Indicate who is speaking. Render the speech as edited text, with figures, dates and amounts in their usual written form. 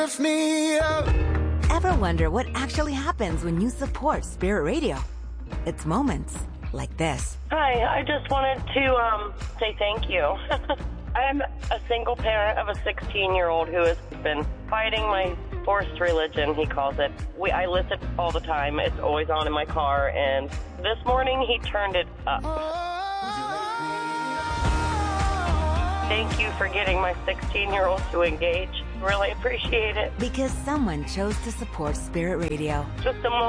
Speaker 1: Lift me up.
Speaker 2: Ever wonder what actually happens when you support Spirit Radio? It's moments like this.
Speaker 3: Hi, I just wanted to say thank you. I'm a single parent of a 16-year-old who has been fighting my forced religion, he calls it. I listen all the time. It's always on in my car, and this morning he turned it up. Thank you for getting my 16-year-old to engage. Really appreciate it.
Speaker 2: Because someone chose to support Spirit Radio.
Speaker 3: Just a moment.